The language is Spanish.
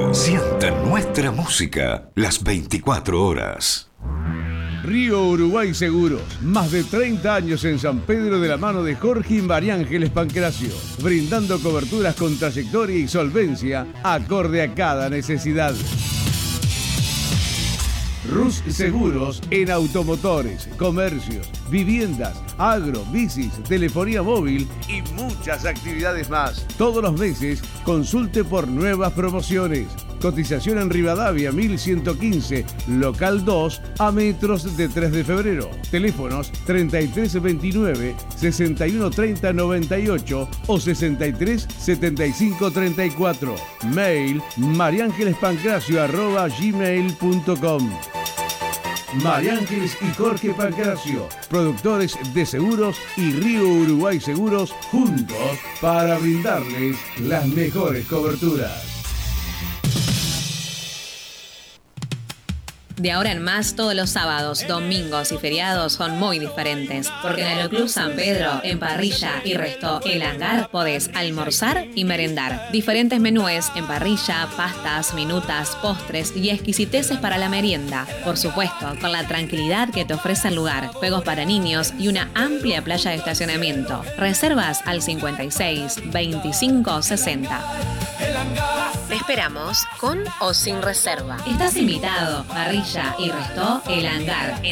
Siente nuestra música las 24 horas. Río Uruguay Seguros, más de 30 años en San Pedro de la mano de Jorge y María Ángeles Pancracio, brindando coberturas con trayectoria y solvencia acorde a cada necesidad. Rus Seguros en automotores, comercios, viviendas, agro, bicis, telefonía móvil y muchas actividades más. Todos los meses consulte por nuevas promociones. Cotización en Rivadavia 1115, local 2, a metros de 3 de febrero. Teléfonos 3329 6130 98 o 63 75 34. Mail mariangelespancracio@gmail.com. María Ángeles y Jorge Pancracio, productores de seguros y Río Uruguay Seguros, juntos para brindarles las mejores coberturas. De ahora en más, todos los sábados, domingos y feriados son muy diferentes. Porque en Aeroclub San Pedro, en parrilla y resto El Hangar, podés almorzar y merendar. Diferentes menúes en parrilla, pastas, minutas, postres y exquisiteces para la merienda. Por supuesto, con la tranquilidad que te ofrece el lugar, juegos para niños y una amplia playa de estacionamiento. Reservas al 56 25 60. Te esperamos con o sin reserva. Estás invitado. Parrilla y resto El Hangar.